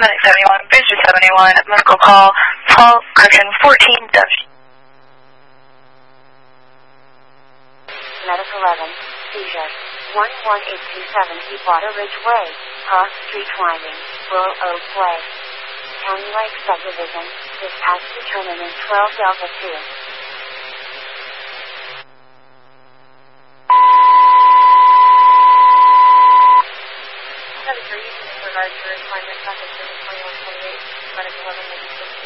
Medic 71, Bridger 71, medical call, Paul Corcoran 14W. Medic 11, seizure, 11827 Deepwater Ridge Way, Cross Street Winding, Willow Oak Way. County Lake Subdivision, dispatch determinant 12 Delta 2. Medic, are you in regard to requirement traffic 2128, Medic 11